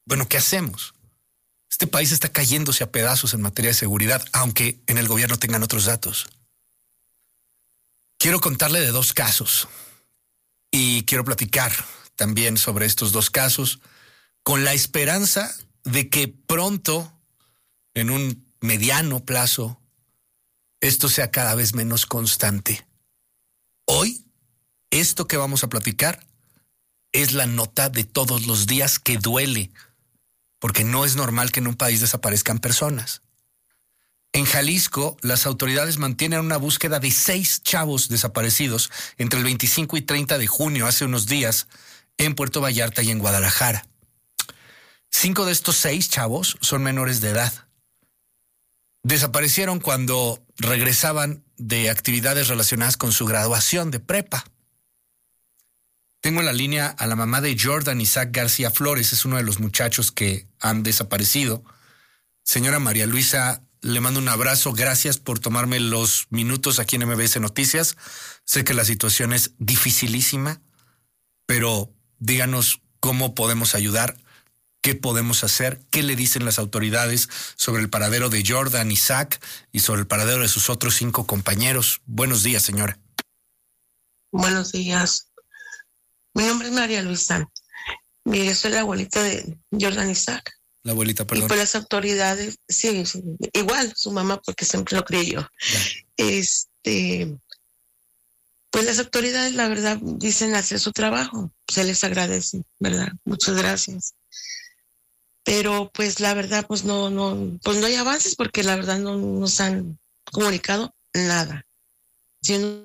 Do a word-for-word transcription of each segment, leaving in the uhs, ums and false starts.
Bueno, ¿qué hacemos? Este país está cayéndose a pedazos en materia de seguridad, aunque en el gobierno tengan otros datos. Quiero contarle de dos casos y quiero platicar también sobre estos dos casos con la esperanza de que pronto, en un mediano plazo, esto sea cada vez menos constante. Hoy, esto que vamos a platicar es la nota de todos los días que duele, porque no es normal que en un país desaparezcan personas. En Jalisco, las autoridades mantienen una búsqueda de seis chavos desaparecidos entre el veinticinco y treinta de junio, hace unos días, en Puerto Vallarta y en Guadalajara. Cinco de estos seis chavos son menores de edad. Desaparecieron cuando regresaban de actividades relacionadas con su graduación de prepa. Tengo en la línea a la mamá de Jordan Isaac García Flores, es uno de los muchachos que han desaparecido. Señora María Luisa, le mando un abrazo, gracias por tomarme los minutos aquí en M B S Noticias. Sé que la situación es dificilísima, pero díganos cómo podemos ayudar, qué podemos hacer, qué le dicen las autoridades sobre el paradero de Jordan Isaac y sobre el paradero de sus otros cinco compañeros. Buenos días, señora. Buenos días. Mi nombre es María Luisa. Mire, soy la abuelita de Jordan Isaac. La abuelita, perdón. Y pues las autoridades, sí, sí, igual su mamá, porque siempre lo creí yo. Ya. Este, pues las autoridades, la verdad, dicen hacer su trabajo. Se les agradece, ¿verdad? Muchas gracias. Pero pues la verdad, pues no, no, pues no hay avances porque la verdad no nos han comunicado nada. Si no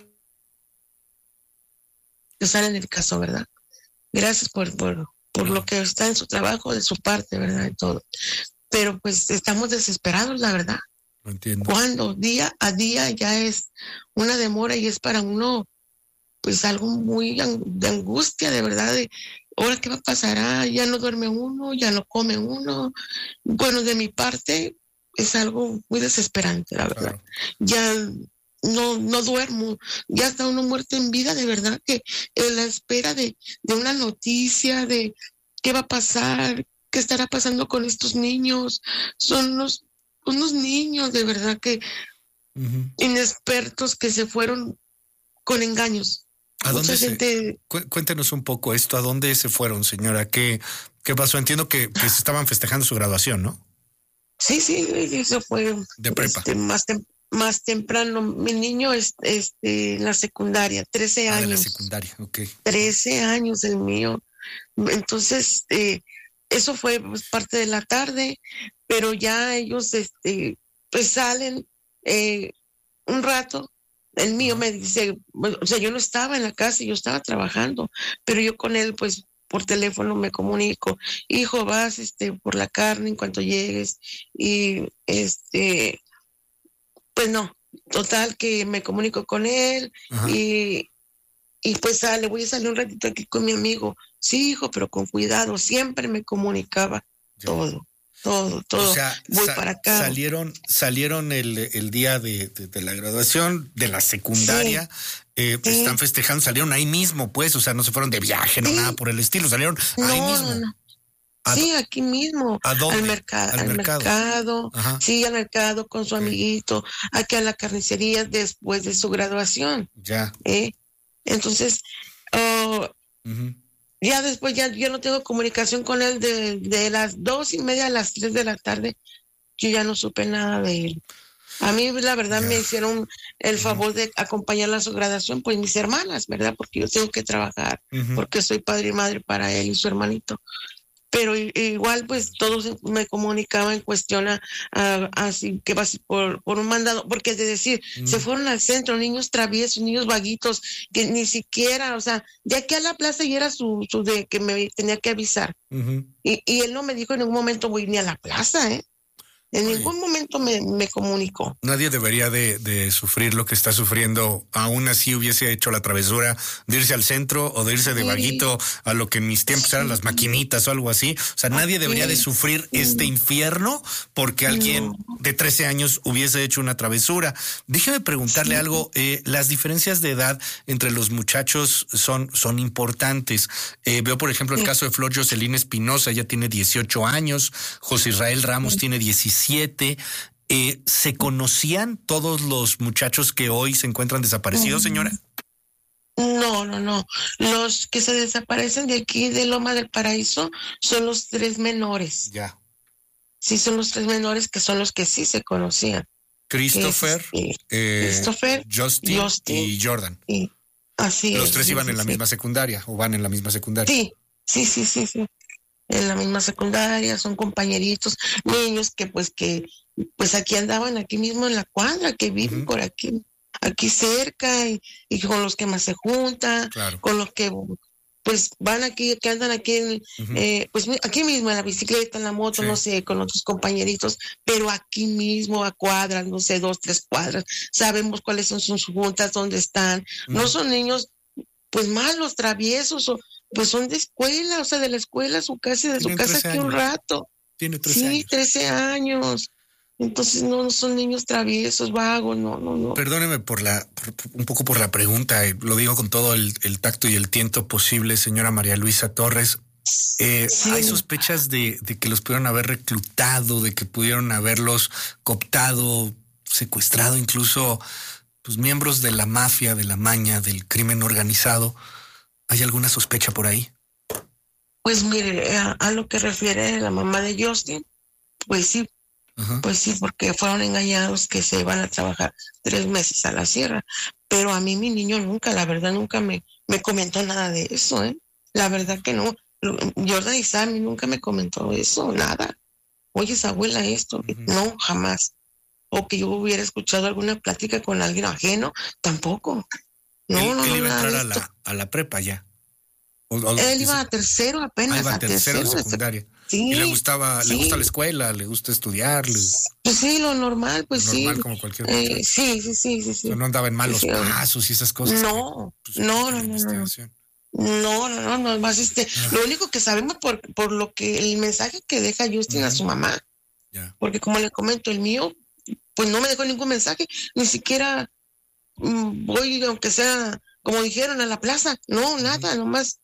sale en el caso, ¿verdad? Gracias por, por por lo que está en su trabajo, de su parte, ¿verdad? Y todo. Pero pues estamos desesperados, la verdad. No entiendo. Cuando día a día ya es una demora y es para uno, pues algo muy de angustia, de verdad, de ahora qué va a pasar, ah, ya no duerme uno, ya no come uno. Bueno, de mi parte es algo muy desesperante, la verdad. Claro. Ya no, no duermo, ya está uno muerto en vida, de verdad, que en la espera de, de una noticia, de qué va a pasar, qué estará pasando con estos niños. Son unos, unos niños, de verdad, que uh-huh. inexpertos, que se fueron con engaños. ¿A dónde Mucha gente... se, cuéntenos un poco esto, ¿a dónde se fueron, señora? ¿Qué, qué pasó? Entiendo que, que se estaban festejando su graduación, ¿no? Sí, sí, eso fue de prepa. Este, más temprano. Más temprano, mi niño es este, en la secundaria, trece años. Ah, de la secundaria, ok. trece años el mío. Entonces, eh, eso fue pues, parte de la tarde, pero ya ellos este, pues salen eh, un rato. El mío uh-huh. me dice, bueno, o sea, yo no estaba en la casa, yo estaba trabajando, pero yo con él, pues, por teléfono me comunico. Hijo, vas este, por la carne en cuanto llegues. Y este... Pues no, total que me comunico con él y, y pues sale, voy a salir un ratito aquí con mi amigo. Sí, hijo, pero con cuidado, siempre me comunicaba ya. todo, todo, todo. O sea, voy sa- para acá. Salieron, salieron el, el día de, de, de la graduación, de la secundaria, sí. eh, sí. están festejando, salieron ahí mismo, pues, o sea, no se fueron de viaje, no sí. nada por el estilo, salieron no, ahí mismo. No. Sí, aquí mismo. ¿A dónde? Al mercado. Al, al mercado. mercado sí, al mercado con su okay. amiguito. Aquí a la carnicería después de su graduación. Ya. ¿eh? Entonces, uh, uh-huh. ya después ya yo no tengo comunicación con él de, de las dos y media a las tres de la tarde. Yo ya no supe nada de él. A mí, la verdad, ya. me hicieron el favor uh-huh. de acompañarla a su graduación, pues mis hermanas, ¿verdad? Porque yo tengo que trabajar, uh-huh. porque soy padre y madre para él y su hermanito. Pero igual pues todos me comunicaban en cuestión a, a, a así que vas por, por un mandado, porque es de decir, mm. se fueron al centro, niños traviesos, niños vaguitos, que ni siquiera, o sea, de aquí a la plaza y era su, su de que me tenía que avisar. Uh-huh. Y, y él no me dijo en ningún momento voy ni a la plaza, ¿eh? En Oye. ningún momento me, me comunicó. Nadie debería de, de sufrir lo que está sufriendo. Aún así hubiese hecho la travesura de irse al centro o de irse de Sí. vaguito a lo que en mis tiempos eran Sí. las maquinitas o algo así. O sea, nadie Así debería de es. sufrir Sí. este infierno porque alguien No. de trece años hubiese hecho una travesura. Déjeme preguntarle Sí. algo. Eh, las diferencias de edad entre los muchachos son, son importantes. Eh, veo, por ejemplo, el Sí. caso de Flor Jocelyn Espinosa, ella tiene dieciocho años, José Israel Ramos Sí. tiene diecisiete. Eh, ¿Se conocían todos los muchachos que hoy se encuentran desaparecidos, señora? No, no, no. Los que se desaparecen de aquí de Loma del Paraíso son los tres menores. Ya. Sí, son los tres menores que son los que sí se conocían. Christopher, Que es, eh, Christopher, Justin, Justin y Jordan. y así Los es, tres sí, iban sí, en la sí. misma secundaria o van en la misma secundaria. Sí, sí, sí, sí, sí. En la misma secundaria, son compañeritos, niños que pues que pues aquí andaban, aquí mismo en la cuadra, que viven Ujú. por aquí, aquí cerca, y, y con los que más se juntan, Claro. con los que pues van aquí, que andan aquí, en, Ujú. eh, pues aquí mismo en la bicicleta, en la moto, Sí. no sé, con otros compañeritos, pero aquí mismo a cuadras, no sé, dos, tres cuadras, sabemos cuáles son sus juntas, dónde están. No Ujú. son niños pues malos, traviesos, o pues son de escuela, o sea, de la escuela a su casa y de su Tienen casa trece aquí un años. rato. Tiene trece Sí, años. trece años. Entonces no, no son niños traviesos, vagos, no, no, no. Perdóneme por la, por- un poco por la pregunta, eh, lo digo con todo el, el tacto y el tiento posible, señora María Luisa Torres. Eh, Sí. ¿Hay sospechas de, de que los pudieron haber reclutado, de que pudieron haberlos cooptado, secuestrado, incluso pues miembros de la mafia, de la maña, del crimen organizado? ¿Hay alguna sospecha por ahí? Pues mire, a, a lo que refiere la mamá de Justin, pues sí, Ajá. pues sí, porque fueron engañados que se iban a trabajar tres meses a la sierra. Pero a mí mi niño nunca, la verdad, nunca me, me comentó nada de eso, ¿eh? La verdad que no. Jordan y Sammy nunca me comentó eso, nada. Oye, esa abuela esto, Ujú. no, jamás. O que yo hubiera escuchado alguna plática con alguien ajeno, tampoco. No, él, no, él no, iba a nada entrar de a esto. la, a la prepa ya. O- o- Él iba a tercero Ah, apenas, iba a a tercero de tercero. de secundaria. sec- Sí, Y le gustaba, le sí. gusta la escuela, le gusta estudiar, le- Pues sí, lo normal, pues lo normal sí. como cualquier Eh, muchacho. sí, sí, sí, sí, O sí. sea, no andaba en malos Sí, sí, pasos y esas cosas. No, que, pues, no, requiere no, no, no. investigación. No, no, no, no, más este, Ah. lo único que sabemos por, por lo que el mensaje que deja Justin a Ujú. su mamá, Ya. porque como le comento, el mío, pues no me dejó ningún mensaje, ni siquiera mm, voy, aunque sea, como dijeron, a la plaza, no, nada, nomás,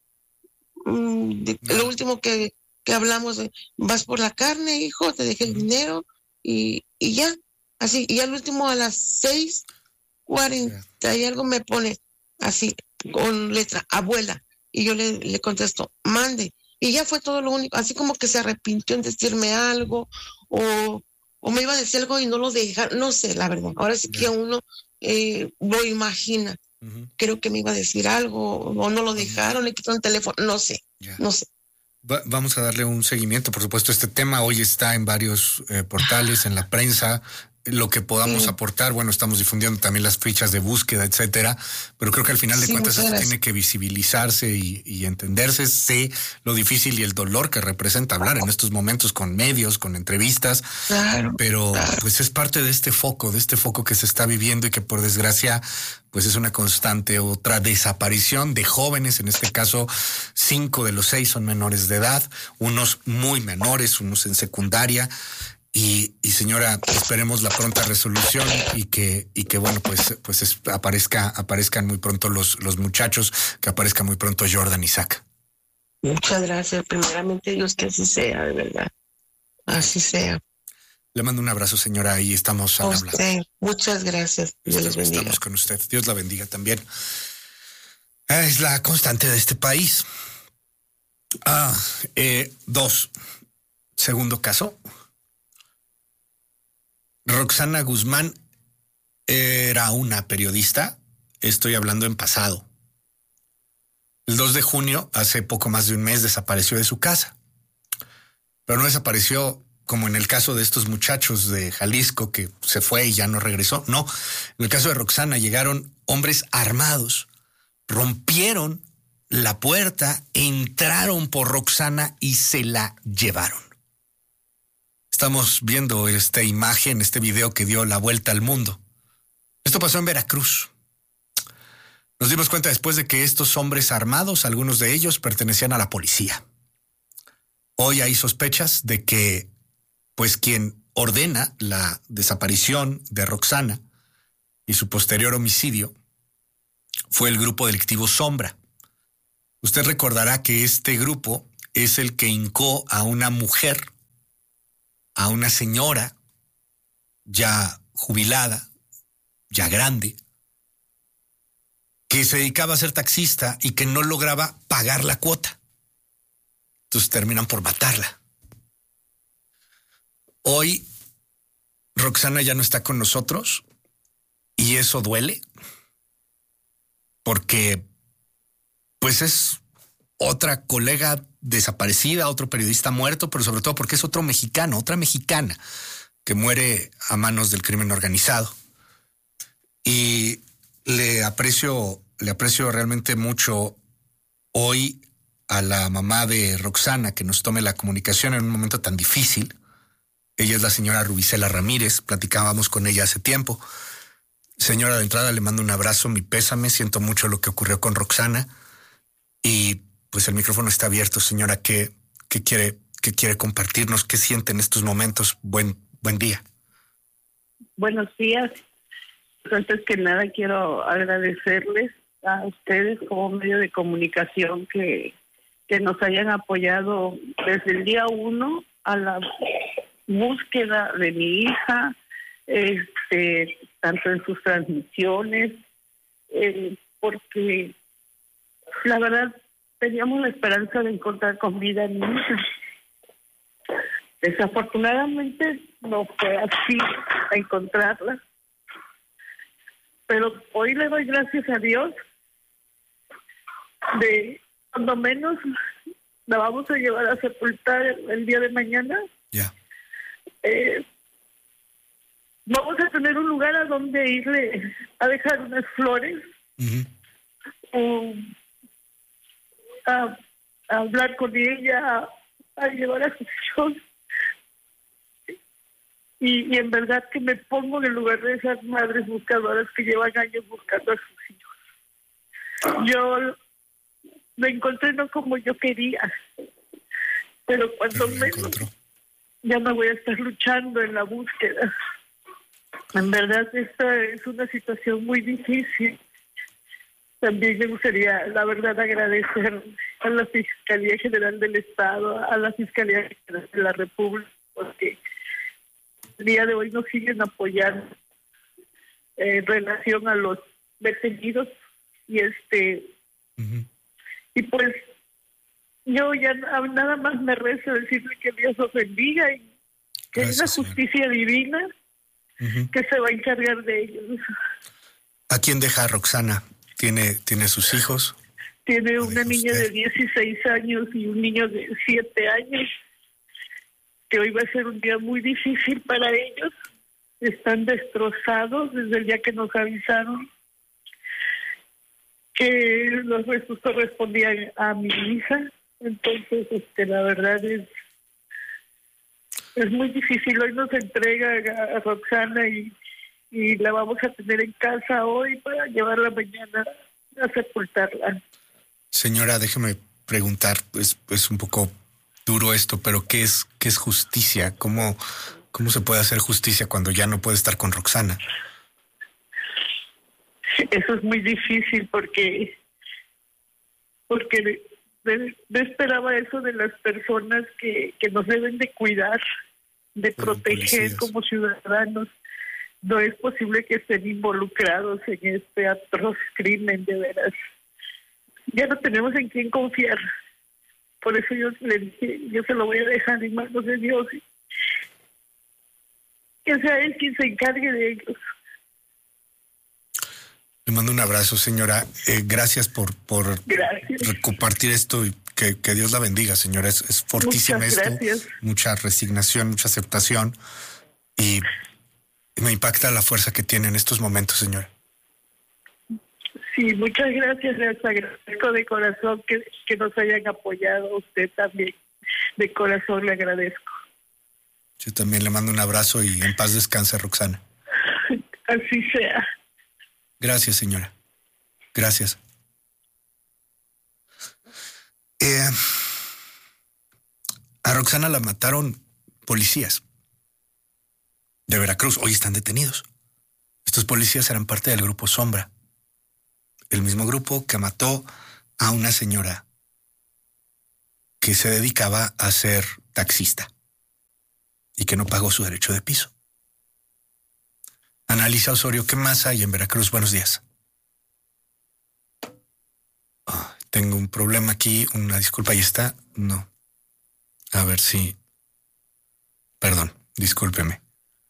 mm, de- Nada. lo último que, que hablamos, de, vas por la carne, hijo, te dejé el Ujú. dinero, y, y ya, así, y al último a las seis cuarenta y algo me pone así, con letra, abuela, y yo le, le contesto, mande, y ya fue todo lo único, así como que se arrepintió en decirme algo, o, o me iba a decir algo y no lo dejaron, no sé, la verdad, ahora sí que Ya. uno eh, lo imagina, Ujú. creo que me iba a decir algo, o no lo dejaron, le quitaron el teléfono, no sé, Ya. no sé. Va- vamos a darle un seguimiento, por supuesto. Este tema hoy está en varios eh, portales, en la prensa. Lo que podamos Sí. aportar, bueno, estamos difundiendo también las fichas de búsqueda, etcétera, pero creo que al final de Sí, cuentas muchas esto gracias. tiene que visibilizarse y, y entenderse. Sé lo difícil y el dolor que representa hablar en estos momentos con medios, con entrevistas, Claro, pero claro. pues es parte de este foco, de este foco que se está viviendo y que por desgracia pues es una constante. Otra desaparición de jóvenes, en este caso cinco de los seis son menores de edad, unos muy menores, unos en secundaria. Y, y señora, esperemos la pronta resolución y que, y que bueno, pues, pues es- aparezca, aparezcan muy pronto los, los muchachos, que aparezca muy pronto Jordan y Zach. Muchas gracias, primeramente Dios que así sea, de verdad, así sea. Le mando un abrazo, señora, y estamos A al habla. usted, muchas gracias, Dios les Estamos, bendiga. estamos con usted. Dios la bendiga también. Ah, Es la constante de este país. Ah, eh, dos. Segundo caso. Roxana Guzmán era una periodista. Estoy hablando en pasado. El dos de junio, hace poco más de un mes, desapareció de su casa. Pero no desapareció como en el caso de estos muchachos de Jalisco que se fue y ya no regresó. No, en el caso de Roxana llegaron hombres armados, rompieron la puerta, entraron por Roxana y se la llevaron. Estamos viendo esta imagen, este video que dio la vuelta al mundo. Esto pasó en Veracruz. Nos dimos cuenta después de que estos hombres armados, algunos de ellos pertenecían a la policía. Hoy hay sospechas de que, pues, quien ordena la desaparición de Roxana y su posterior homicidio fue el grupo delictivo Sombra. Usted recordará que este grupo es el que hincó a una mujer, a una señora ya jubilada, ya grande, que se dedicaba a ser taxista y que no lograba pagar la cuota. Entonces terminan por matarla. Hoy Roxana ya no está con nosotros y eso duele porque pues es otra colega desaparecida, otro periodista muerto, pero sobre todo porque es otro mexicano, otra mexicana que muere a manos del crimen organizado. Y le aprecio, le aprecio realmente mucho hoy a la mamá de Roxana que nos tome la comunicación en un momento tan difícil. Ella es la señora Rubicela Ramírez, platicábamos con ella hace tiempo. Señora, de entrada le mando un abrazo, mi pésame, siento mucho lo que ocurrió con Roxana y pues el micrófono está abierto, señora. ¿Qué, qué quiere, qué quiere compartirnos? ¿Qué siente en estos momentos? Buen, buen día. Buenos días. Antes que nada quiero agradecerles a ustedes como medio de comunicación que, que nos hayan apoyado desde el día uno a la búsqueda de mi hija, este, tanto en sus transmisiones, eh, porque la verdad teníamos la esperanza de encontrar con vida a mi hija. Desafortunadamente no fue así a encontrarla. Pero hoy le doy gracias a Dios de, cuando menos, la vamos a llevar a sepultar el, el día de mañana. Ya. Yeah. Eh, vamos a tener un lugar a donde irle a dejar unas flores, uh-huh. um, a, a hablar con ella, a, a llevar a sus hijos. Y, y en verdad que me pongo en el lugar de esas madres buscadoras que llevan años buscando a sus hijos. Yo lo encontré no como yo quería, pero cuando pero menos ya no voy a estar luchando en la búsqueda. En verdad esta es una situación muy difícil. También me gustaría, la verdad, agradecer a la Fiscalía General del Estado, a la Fiscalía General de la República, porque el día de hoy nos siguen apoyando eh, en relación a los detenidos y este uh-huh. y pues yo ya nada más me rezo decirle que Dios los bendiga y que hay una justicia señora. divina uh-huh. que se va a encargar de ellos. ¿A quién deja a Roxana? ¿Tiene, tiene sus hijos? Tiene una niña usted? de dieciséis años y un niño de siete años. Que hoy va a ser un día muy difícil para ellos. Están destrozados desde el día que nos avisaron que los restos correspondían a mi hija. Entonces, este, la verdad es es muy difícil. Hoy nos entrega a, a Roxana y, y la vamos a tener en casa hoy para llevarla mañana a sepultarla. Señora, déjeme preguntar, es, es un poco duro esto, pero ¿qué es qué es justicia? ¿Cómo, cómo se puede hacer justicia cuando ya no puede estar con Roxana? Eso es muy difícil porque porque no esperaba eso de las personas que, que nos deben de cuidar, de pero proteger policías. Como ciudadanos. No es posible que estén involucrados en este atroz crimen, de veras. Ya no tenemos en quién confiar. Por eso yo le dije, yo se lo voy a dejar en manos de Dios. Que sea Él quien se encargue de ellos. Le mando un abrazo, señora. Eh, gracias por, por gracias. compartir esto y que, que Dios la bendiga, señora. Es, es fortísimo esto. Gracias. Mucha resignación, mucha aceptación. Y me impacta la fuerza que tiene en estos momentos, señora. Sí, muchas gracias, les agradezco de corazón que, que nos hayan apoyado, a usted también, de corazón le agradezco. Yo también le mando un abrazo y en paz descanse, Roxana. Así sea. Gracias, señora. Gracias. Eh, a Roxana la mataron policías de Veracruz. Hoy están detenidos. Estos policías eran parte del grupo Sombra. El mismo grupo que mató a una señora que se dedicaba a ser taxista y que no pagó su derecho de piso. Analisa Osorio, ¿qué más hay en Veracruz? Buenos días. Oh, tengo un problema aquí, una disculpa, ahí está. No. A ver si... Perdón, discúlpeme.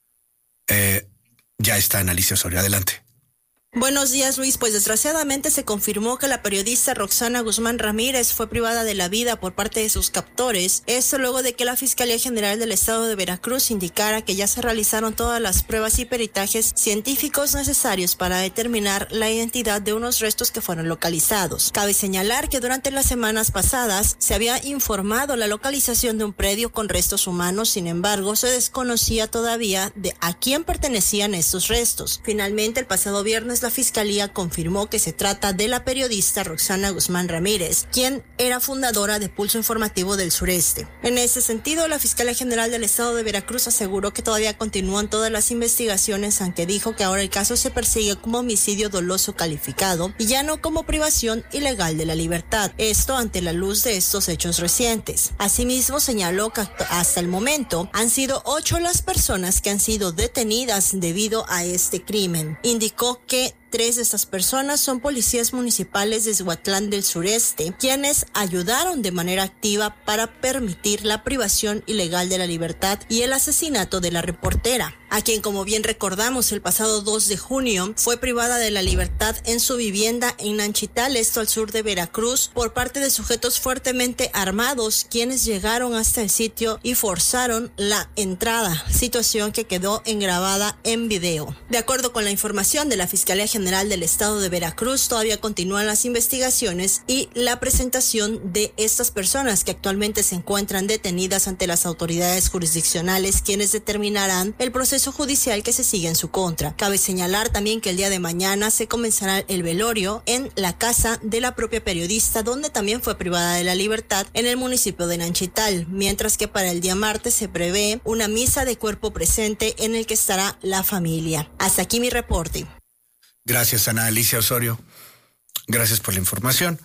Eh, ya está Analisa Osorio, adelante. Buenos días, Luis. Pues desgraciadamente se confirmó que la periodista Roxana Guzmán Ramírez fue privada de la vida por parte de sus captores. Esto luego de que la Fiscalía General del Estado de Veracruz indicara que ya se realizaron todas las pruebas y peritajes científicos necesarios para determinar la identidad de unos restos que fueron localizados. Cabe señalar que durante las semanas pasadas se había informado la localización de un predio con restos humanos, sin embargo, se desconocía todavía de a quién pertenecían estos restos. Finalmente, el pasado viernes la Fiscalía confirmó que se trata de la periodista Roxana Guzmán Ramírez, quien era fundadora de Pulso Informativo del Sureste. En ese sentido, la Fiscalía General del Estado de Veracruz aseguró que todavía continúan todas las investigaciones, aunque dijo que ahora el caso se persigue como homicidio doloso calificado y ya no como privación ilegal de la libertad. Esto ante la luz de estos hechos recientes. Asimismo, señaló que hasta el momento han sido ocho las personas que han sido detenidas debido a este crimen. Indicó que tres de estas personas son policías municipales de Zhuatlán del Sureste, quienes ayudaron de manera activa para permitir la privación ilegal de la libertad y el asesinato de la reportera, a quien, como bien recordamos, el pasado dos de junio fue privada de la libertad en su vivienda en Nanchital, esto al sur de Veracruz, por parte de sujetos fuertemente armados, quienes llegaron hasta el sitio y forzaron la entrada, situación que quedó grabada en video. De acuerdo con la información de la Fiscalía General del Estado de Veracruz, todavía continúan las investigaciones y la presentación de estas personas que actualmente se encuentran detenidas ante las autoridades jurisdiccionales, quienes determinarán el proceso judicial que se sigue en su contra. Cabe señalar también que el día de mañana se comenzará el velorio en la casa de la propia periodista, donde también fue privada de la libertad en el municipio de Nanchital, mientras que para el día martes se prevé una misa de cuerpo presente en el que estará la familia. Hasta aquí mi reporte. Gracias, Ana Alicia Osorio. Gracias por la información.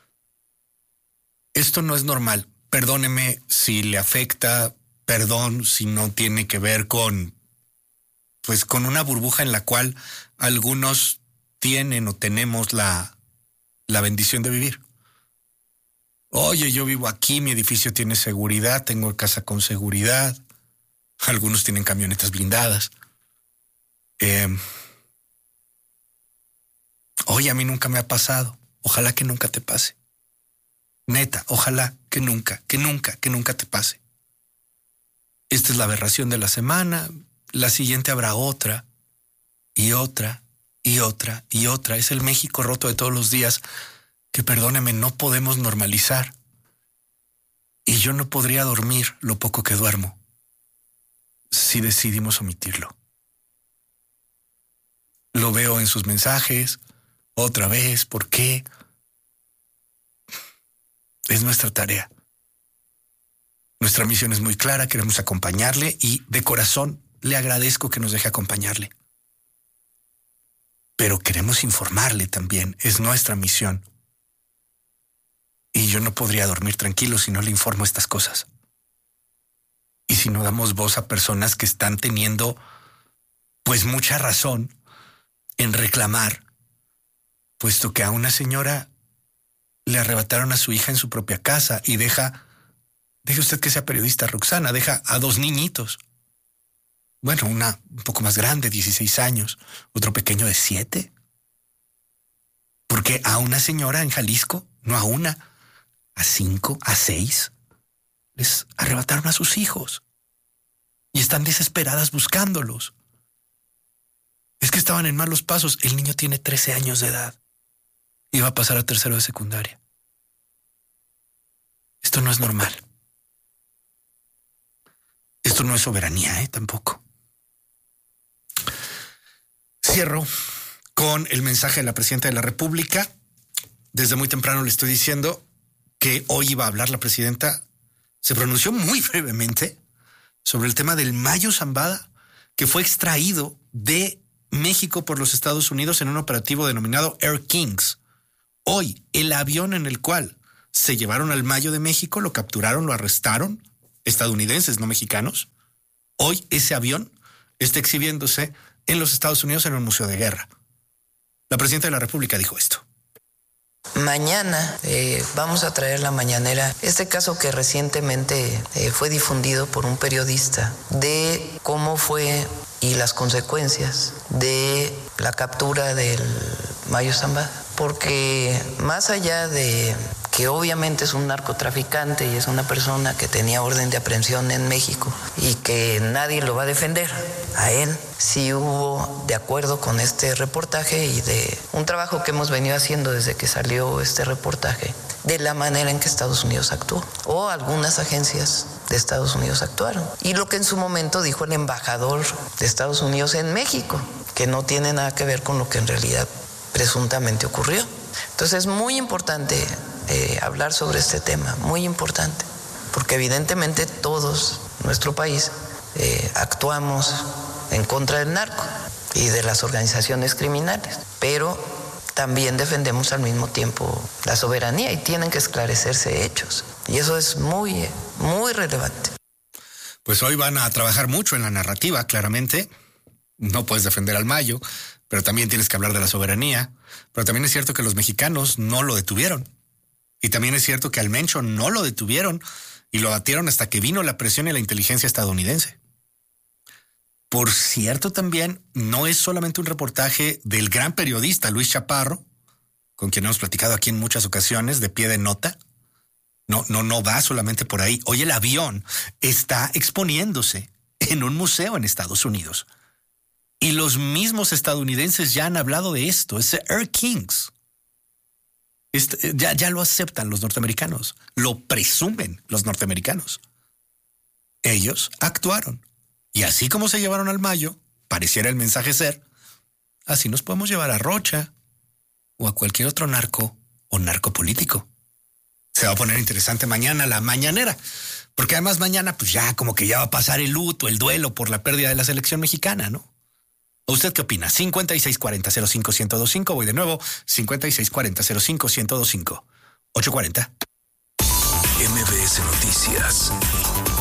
Esto no es normal. Perdóneme si le afecta, perdón si no tiene que ver con, pues, con una burbuja en la cual algunos tienen o tenemos la, la bendición de vivir. Oye, yo vivo aquí, mi edificio tiene seguridad, tengo casa con seguridad. Algunos tienen camionetas blindadas. Eh... Oye, a mí nunca me ha pasado. Ojalá que nunca te pase. Neta, ojalá que nunca, que nunca, que nunca te pase. Esta es la aberración de la semana. La siguiente habrá otra, y otra, y otra, y otra. Es el México roto de todos los días que, perdóneme, no podemos normalizar. Y yo no podría dormir lo poco que duermo si decidimos omitirlo. Lo veo en sus mensajes. Otra vez, ¿por qué? Es nuestra tarea. Nuestra misión es muy clara, queremos acompañarle y de corazón le agradezco que nos deje acompañarle. Pero queremos informarle también, es nuestra misión. Y yo no podría dormir tranquilo si no le informo estas cosas. Y si no damos voz a personas que están teniendo, pues, mucha razón en reclamar, puesto que a una señora le arrebataron a su hija en su propia casa y deja, deje usted que sea periodista, Roxana, deja a dos niñitos. Bueno, una un poco más grande, dieciséis años, otro pequeño de siete. Porque a una señora en Jalisco, no a una, a cinco, a seis, les arrebataron a sus hijos y están desesperadas buscándolos. Es que estaban en malos pasos. El niño tiene trece años de edad. Iba a pasar a tercero de secundaria. Esto no es normal. Esto no es soberanía, ¿eh? Tampoco. Cierro con el mensaje de la presidenta de la República. Desde muy temprano le estoy diciendo que hoy iba a hablar la presidenta. Se pronunció muy brevemente sobre el tema del Mayo Zambada, que fue extraído de México por los Estados Unidos en un operativo denominado Air Kings. Hoy, el avión en el cual se llevaron al Mayo de México, lo capturaron, lo arrestaron, estadounidenses, no mexicanos. Hoy ese avión está exhibiéndose en los Estados Unidos en un museo de guerra. La presidenta de la República dijo esto. Mañana eh, vamos a traer la mañanera este caso que recientemente eh, fue difundido por un periodista de cómo fue y las consecuencias de la captura del Mayo Zambada. Porque más allá de que obviamente es un narcotraficante y es una persona que tenía orden de aprehensión en México y que nadie lo va a defender, a él sí hubo, de acuerdo con este reportaje y de un trabajo que hemos venido haciendo desde que salió este reportaje, de la manera en que Estados Unidos actuó, o algunas agencias de Estados Unidos actuaron. Y lo que en su momento dijo el embajador de Estados Unidos en México, que no tiene nada que ver con lo que en realidad presuntamente ocurrió. Entonces es muy importante eh, hablar sobre este tema, muy importante, porque evidentemente todos, nuestro país, eh, actuamos en contra del narco y de las organizaciones criminales, pero también defendemos al mismo tiempo la soberanía y tienen que esclarecerse hechos. Y eso es muy, muy relevante. Pues hoy van a trabajar mucho en la narrativa, claramente. No puedes defender al Mayo, pero también tienes que hablar de la soberanía. Pero también es cierto que los mexicanos no lo detuvieron. Y también es cierto que al Mencho no lo detuvieron y lo batieron hasta que vino la presión y la inteligencia estadounidense. Por cierto, también no es solamente un reportaje del gran periodista Luis Chaparro, con quien hemos platicado aquí en muchas ocasiones, de pie de nota. No, no, no va solamente por ahí. Hoy el avión está exponiéndose en un museo en Estados Unidos. Y los mismos estadounidenses ya han hablado de esto, es Air Kings. Este, ya, ya lo aceptan los norteamericanos, lo presumen los norteamericanos. Ellos actuaron. Y así como se llevaron al Mayo, pareciera el mensaje ser, así nos podemos llevar a Rocha o a cualquier otro narco o narco político. Se va a poner interesante mañana la mañanera, porque además mañana pues ya como que ya va a pasar el luto, el duelo por la pérdida de la selección mexicana, ¿no? ¿Usted qué opina? cincuenta y seis cuarenta cero cinco ciento veinticinco. Voy de nuevo. cincuenta y seis cuarenta cero cinco ciento veinticinco. ocho cuarenta. M B S Noticias.